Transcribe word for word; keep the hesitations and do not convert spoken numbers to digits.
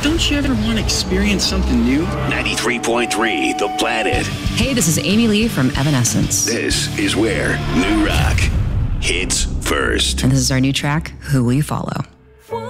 Don't you ever want to experience something new? ninety-three point three The Planet. Hey, this is Amy Lee from Evanescence. This is where new rock hits first. And this is our new track, Who We Follow.